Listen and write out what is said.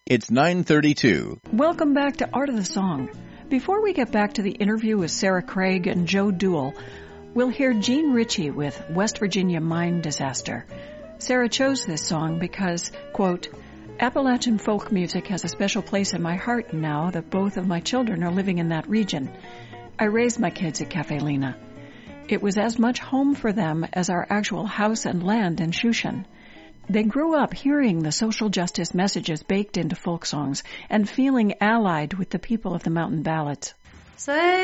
It's 9:32. Welcome back to Art of the Song. Before we get back to the interview with Sarah Craig and Joe Duell, we'll hear Gene Ritchie with West Virginia Mine Disaster. Sarah chose this song because, quote, Appalachian folk music has a special place in my heart now that both of my children are living in that region. I raised my kids at Cafe Lena. It was as much home for them as our actual house and land in Shushan. They grew up hearing the social justice messages baked into folk songs and feeling allied with the people of the mountain ballads. Say